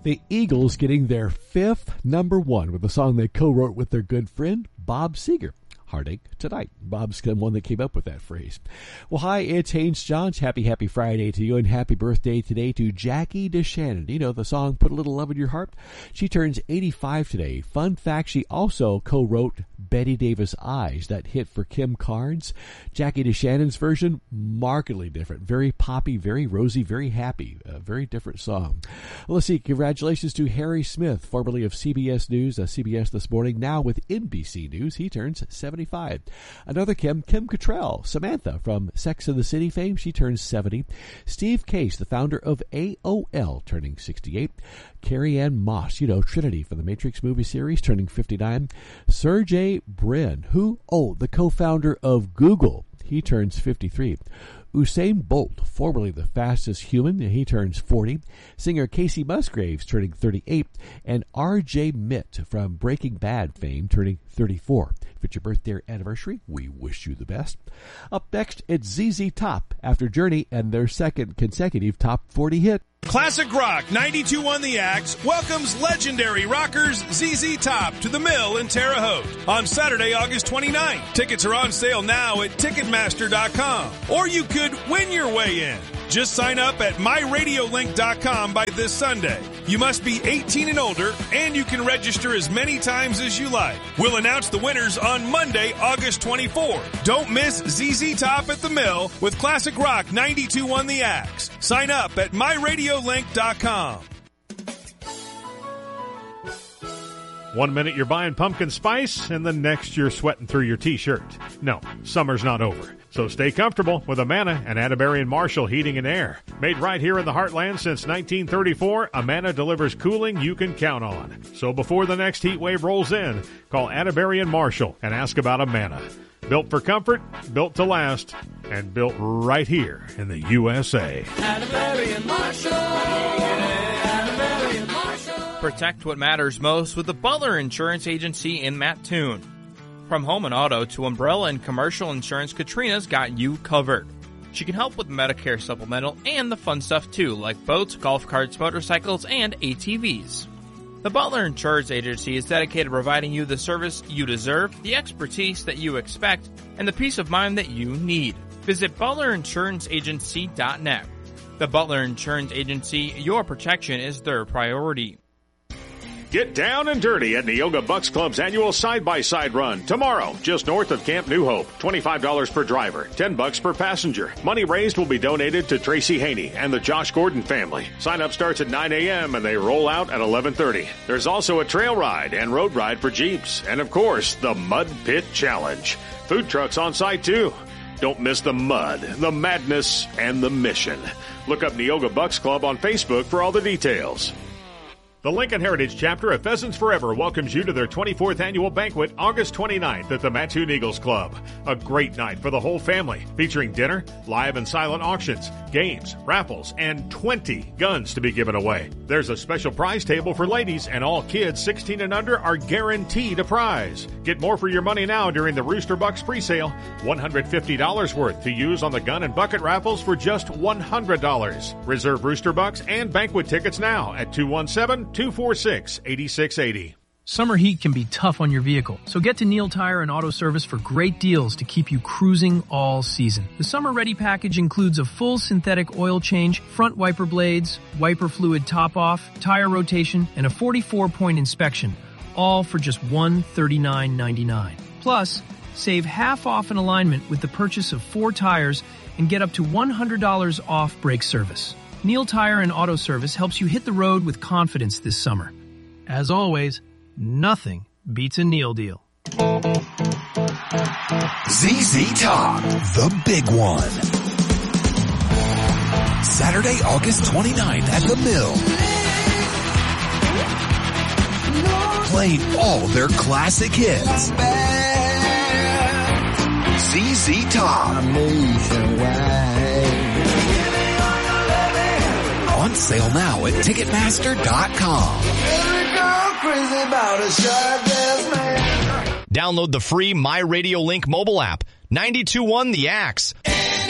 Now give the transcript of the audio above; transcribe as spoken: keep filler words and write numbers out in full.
The Eagles getting their fifth number one with a song they co-wrote with their good friend Bob Seger. Heartache Tonight. Bob's the one that came up with that phrase. Well, hi, it's Haynes Johns. Happy, happy Friday to you, and happy birthday today to Jackie DeShannon. You know the song Put a Little Love in Your Heart? She turns eighty-five today. Fun fact, she also co-wrote Betty Davis Eyes, that hit for Kim Carnes. Jackie DeShannon's version, markedly different. Very poppy, very rosy, very happy. A very different song. Well, let's see. Congratulations to Harry Smith, formerly of C B S News, uh, C B S This Morning, now with N B C News. He turns seventy-five. Another Kim, Kim Cattrall, Samantha from Sex and the City fame, she turns seventy. Steve Case, the founder of A O L, turning sixty-eight. Carrie Ann Moss, you know, Trinity from the Matrix movie series, turning fifty-nine. Sergey Brin, who? Oh, the co-founder of Google. He turns fifty-three. Usain Bolt, formerly the fastest human, he turns forty. Singer Casey Musgraves turning thirty-eight. And R J Mitt from Breaking Bad fame turning thirty-four. If it's your birthday or anniversary, we wish you the best. Up next, it's Z Z Top after Journey and their second consecutive top forty hit. Classic Rock ninety-two point one The Axe welcomes legendary rockers Z Z Top to the Mill in Terre Haute on Saturday, August twenty-ninth. Tickets are on sale now at Ticketmaster dot com, or you could win your way in. Just sign up at my radio link dot com by this Sunday. You must be eighteen and older, and you can register as many times as you like. We'll announce the winners on Monday, August twenty-fourth. Don't miss Z Z Top at the Mill with Classic Rock ninety-two point one The Axe. Sign up at my radio link dot com. One minute you're buying pumpkin spice, and the next you're sweating through your T-shirt. No, summer's not over. So stay comfortable with Amana and Atterbury and Marshall Heating and Air. Made right here in the Heartland since nineteen thirty-four, Amana delivers cooling you can count on. So before the next heat wave rolls in, call Atterbury and Marshall and ask about Amana. Built for comfort, built to last, and built right here in the U S A. Atterbury and Marshall. Atterbury and Marshall. Protect what matters most with the Butler Insurance Agency in Mattoon. From home and auto to umbrella and commercial insurance, Katrina's got you covered. She can help with Medicare supplemental and the fun stuff too, like boats, golf carts, motorcycles, and A T Vs. The Butler Insurance Agency is dedicated to providing you the service you deserve, the expertise that you expect, and the peace of mind that you need. Visit Butler Insurance Agency dot net. The Butler Insurance Agency, your protection is their priority. Get down and dirty at Neoga Bucks Club's annual side-by-side run tomorrow, just north of Camp New Hope. twenty-five dollars per driver, ten bucks per passenger. Money raised will be donated to Tracy Haney and the Josh Gordon family. Sign-up starts at nine a.m. and they roll out at eleven thirty. There's also a trail ride and road ride for Jeeps. And, of course, the Mud Pit Challenge. Food trucks on site, too. Don't miss the mud, the madness, and the mission. Look up Neoga Bucks Club on Facebook for all the details. The Lincoln Heritage Chapter of Pheasants Forever welcomes you to their twenty-fourth annual banquet August twenty-ninth at the Mattoon Eagles Club. A great night for the whole family, featuring dinner, live and silent auctions, games, raffles, and twenty guns to be given away. There's a special prize table for ladies, and all kids sixteen and under are guaranteed a prize. Get more for your money now during the Rooster Bucks presale. one hundred fifty dollars worth to use on the gun and bucket raffles for just one hundred dollars. Reserve Rooster Bucks and banquet tickets now at two one seven, two four six, eight six eight zero. Summer heat can be tough on your vehicle, so get to Neil Tire and Auto Service for great deals to keep you cruising all season. The Summer Ready package includes a full synthetic oil change, front wiper blades, wiper fluid top-off, tire rotation, and a forty-four point inspection, all for just one hundred thirty-nine ninety-nine. Plus, save half off an alignment with the purchase of four tires and get up to one hundred dollars off brake service. Neil Tire and Auto Service helps you hit the road with confidence this summer. As always, nothing beats a Neil deal. Z Z Top, the big one. Saturday, August twenty-ninth at the Mill. Playing all their classic hits. Z Z Top. On sale now at Ticketmaster dot com. Download the free My Radio Link mobile app. ninety-two point one The Axe.